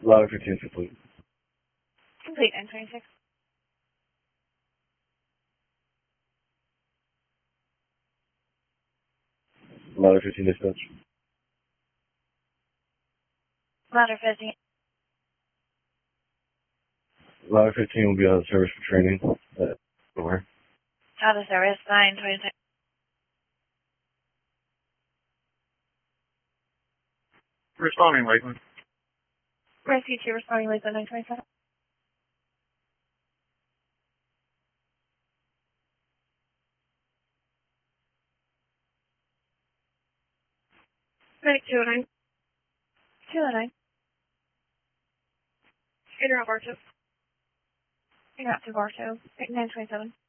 Ladder 15 is complete. Complete, 926. Ladder 15 dispatch. Ladder 15. Ladder 15 will be out of service for training. Over. Out of service, 926. Responding, Lakeland. Rescue 2 responding, Lakeland 927. Medic 209. 209. Interrupt Bartow. Interrupt to Bartow. 927.